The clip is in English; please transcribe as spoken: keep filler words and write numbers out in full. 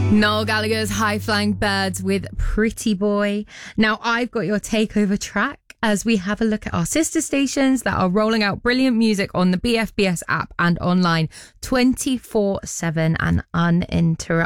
Noel Gallagher's High Flying Birds with Pretty Boy. Now I've got your takeover track as we have a look at our sister stations that are rolling out brilliant music on the B F B S app and online twenty-four seven and uninterrupted.